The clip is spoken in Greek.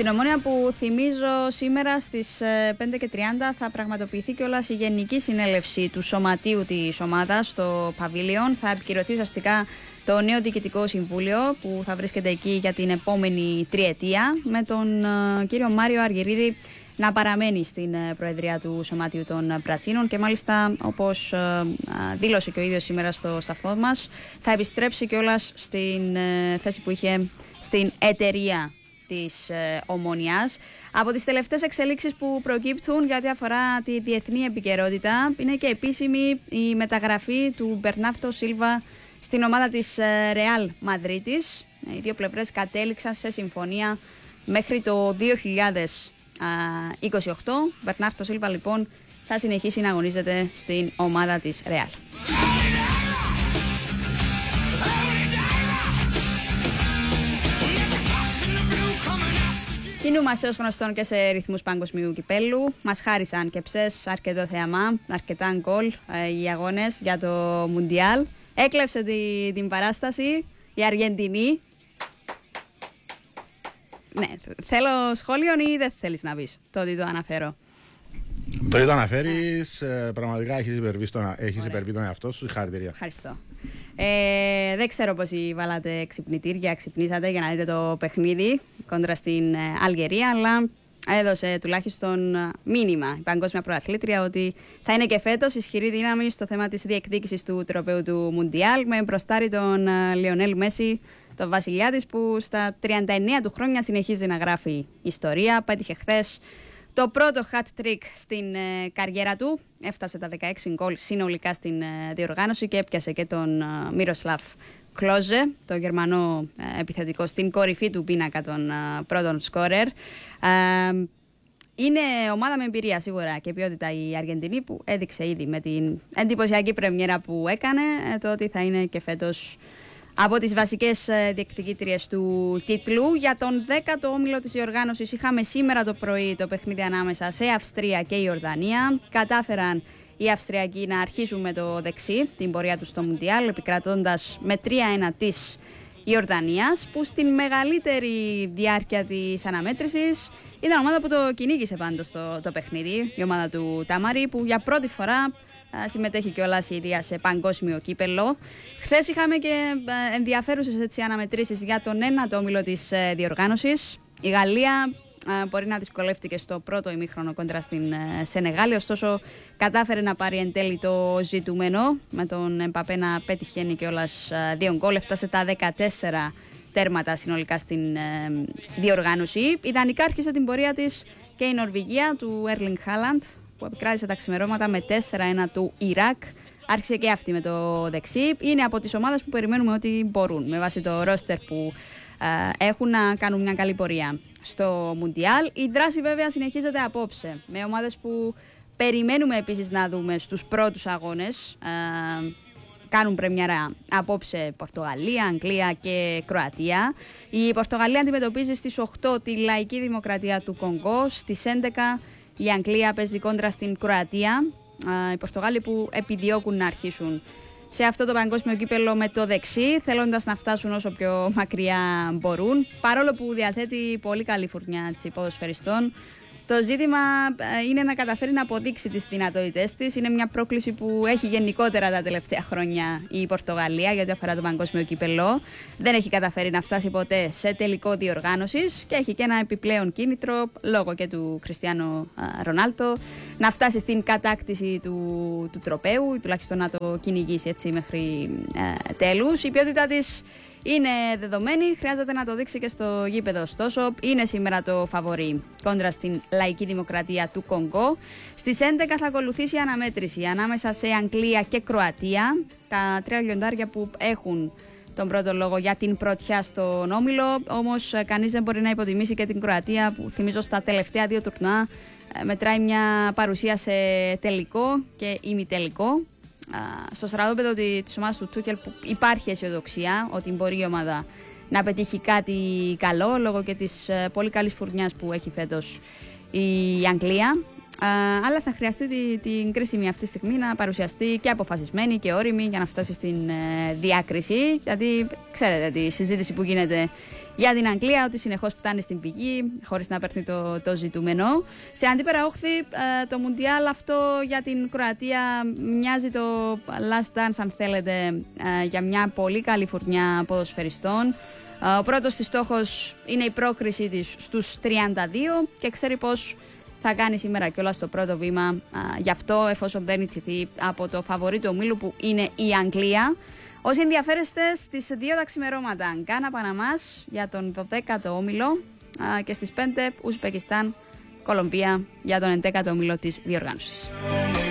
Στην Ομόνοια που θυμίζω σήμερα στις 5:30 θα πραγματοποιηθεί κιόλας η Γενική Συνέλευση του Σωματείου της ομάδας στο Παβίλιον. Θα επικυρωθεί ουσιαστικά το νέο Διοικητικό Συμβούλιο που θα βρίσκεται εκεί για την επόμενη τριετία, με τον κύριο Μάριο Αργυρίδη να παραμένει στην Προεδρία του Σωματείου των Πρασίνων και μάλιστα, όπως δήλωσε και ο ίδιος σήμερα στο σταθμό μας, θα επιστρέψει κιόλας στην θέση που είχε στην εταιρεία της Ομόνοιας. Από τις τελευταίες εξελίξεις που προκύπτουν για ό,τι αφορά τη διεθνή επικαιρότητα είναι και επίσημη η μεταγραφή του Μπερνάρντο Σίλβα στην ομάδα της Ρεάλ Μαδρίτης. Οι δύο πλευρές κατέληξαν σε συμφωνία μέχρι το 2028. Μπερνάρντο Σίλβα λοιπόν θα συνεχίσει να αγωνίζεται στην ομάδα της Ρεάλ. Κινούμαστε ως γνωστόν και σε ρυθμούς παγκοσμίου κυπέλλου. Μας χάρισαν και ψες αρκετό θεαμά, αρκετά γκολ οι αγώνες για το Μουντιάλ. Έκλεψε την παράσταση η Αργεντινή. Ναι, θέλω σχόλιο ή δεν θέλεις να πεις το ότι το αναφέρω? Το ότι το αναφέρεις, πραγματικά έχεις υπερβεί τον εαυτό σου. Συγχαρητήρια. Ευχαριστώ. Δεν ξέρω πώς βάλατε ξυπνητήρια, ξυπνήσατε για να δείτε το παιχνίδι κόντρα στην Αλγερία, αλλά έδωσε τουλάχιστον μήνυμα η παγκόσμια προαθλήτρια ότι θα είναι και φέτος ισχυρή δύναμη στο θέμα της διεκδίκησης του τροπαίου του Μουντιάλ, με μπροστάρι τον Λιονέλ Μέση, τον βασιλιά της, που στα 39 του χρόνια συνεχίζει να γράφει ιστορία. Πέτυχε χθες το πρώτο hat-trick στην καριέρα του, έφτασε τα 16 γκολ συνολικά στην διοργάνωση και έπιασε και τον Μίροσλαβ Κλόζε, το γερμανό επιθετικό, στην κορυφή του πίνακα των πρώτων σκόρερ. Είναι ομάδα με εμπειρία σίγουρα και ποιότητα η Αργεντινή, που έδειξε ήδη με την εντυπωσιακή πρεμιέρα που έκανε το ότι θα είναι και φέτος από τις βασικές διεκδικήτριες του τίτλου. Για τον 10ο όμιλο της διοργάνωσης είχαμε σήμερα το πρωί το παιχνίδι ανάμεσα σε Αυστρία και Ιορδανία. Κατάφεραν οι Αυστριακοί να αρχίσουν με το δεξί την πορεία τους στο Μουντιάλ, επικρατώντας με 3-1 της Ιορδανίας, που στην μεγαλύτερη διάρκεια της αναμέτρησης ήταν ομάδα που το κυνήγησε πάντως το παιχνίδι, η ομάδα του Τάμαρη, που για πρώτη φορά συμμετέχει κιόλας η ίδια σε παγκόσμιο κύπελλο. Χθες είχαμε και ενδιαφέρουσες αναμετρήσεις για τον 1ο όμιλο της διοργάνωσης. Η Γαλλία μπορεί να δυσκολεύτηκε στο πρώτο ημίχρονο κόντρα στην Σενεγάλη, ωστόσο κατάφερε να πάρει εν τέλει το ζητούμενο, με τον Εμπαπέ να πετυχαίνει κιόλας 2 γκολ, έφτασε τα 14 τέρματα συνολικά στην διοργάνωση. Ιδανικά άρχισε την πορεία της και η Νορβηγία του Έρλινγκ Χάλαντ, που επικράτησε τα ξημερώματα με 4-1 του Ιράκ. Άρχισε και αυτή με το δεξί. Είναι από τις ομάδες που περιμένουμε ότι μπορούν, με βάση το ρόστερ που έχουν, να κάνουν μια καλή πορεία στο Μουντιάλ. Η δράση βέβαια συνεχίζεται απόψε, με ομάδες που περιμένουμε επίσης να δούμε στους πρώτους αγώνες. Κάνουν πρεμιέρα απόψε Πορτογαλία, Αγγλία και Κροατία. Η Πορτογαλία αντιμετωπίζει στις 8 τη Λαϊκή Δημοκρατία του Κονγκό. Στις 11 η Αγγλία παίζει κόντρα στην Κροατία. Οι Πορτογάλοι που επιδιώκουν να αρχίσουν σε αυτό το παγκόσμιο κύπελλο με το δεξί, θέλοντας να φτάσουν όσο πιο μακριά μπορούν, παρόλο που διαθέτει πολύ καλή φουρνιά της ποδοσφαιριστών. Το ζήτημα είναι να καταφέρει να αποδείξει τις δυνατότητές της. Είναι μια πρόκληση που έχει γενικότερα τα τελευταία χρόνια η Πορτογαλία για ό,τι αφορά το παγκόσμιο κύπελλο. Δεν έχει καταφέρει να φτάσει ποτέ σε τελικό διοργάνωσης και έχει και ένα επιπλέον κίνητρο, λόγω και του Κριστιάνο Ρονάλντο, να φτάσει στην κατάκτηση του τροπαίου, ή τουλάχιστον να το κυνηγήσει έτσι μέχρι τέλους. Η ποιότητα της είναι δεδομένη, χρειάζεται να το δείξει και στο γήπεδο. Ωστόσο, είναι σήμερα το φαβορί κόντρα στην Λαϊκή Δημοκρατία του Κονγκό. Στις 11 θα ακολουθήσει η αναμέτρηση ανάμεσα σε Αγγλία και Κροατία. Τα τρία λιοντάρια που έχουν τον πρώτο λόγο για την πρωτιά στον όμιλο. Όμως, κανείς δεν μπορεί να υποτιμήσει και την Κροατία, που θυμίζω στα τελευταία 2 τουρνουά μετράει μια παρουσία σε τελικό και ημιτελικό. Στο στρατόπεδο της ομάδας του Τούκελ, που υπάρχει αισιοδοξία ότι μπορεί η ομάδα να πετύχει κάτι καλό, λόγω και της πολύ καλής φουρνιάς που έχει φέτος η Αγγλία. Αλλά θα χρειαστεί την κρίσιμη αυτή στιγμή να παρουσιαστεί και αποφασισμένη και όριμη για να φτάσει στην διάκριση, γιατί ξέρετε τη συζήτηση που γίνεται για την Αγγλία ότι συνεχώς φτάνει στην πηγή χωρίς να παίρνει το ζητούμενο. Σε αντίπερα όχθη, το Μουντιάλ αυτό για την Κροατία μοιάζει το last dance, αν θέλετε, για μια πολύ καλή φουρνιά ποδοσφαιριστών. Ο πρώτος της στόχος είναι η πρόκρισή της στους 32 και ξέρει πως θα κάνει σήμερα κιόλας το πρώτο βήμα γι' αυτό, εφόσον δεν ιτηθεί από το φαβορί του ομίλου που είναι η Αγγλία. Όσοι ενδιαφέρεστε, στις 2 τα ξημερώματα Γκάνα Παναμάς για τον 12ο όμιλο και στις 5 Ουσμπεκιστάν Κολομβία για τον 11ο όμιλο της διοργάνωσης.